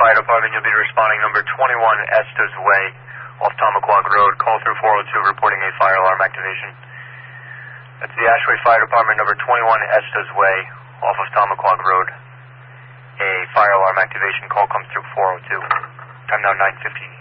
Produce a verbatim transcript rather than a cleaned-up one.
Fire Department. You'll be responding number twenty-one Estes Way off Tamaqua Road. Call through four oh two reporting a fire alarm activation. That's the Ashway Fire Department, number twenty-one Estes Way off of Tamaqua Road. A fire alarm activation call comes through four oh two. Time now nine fifteen.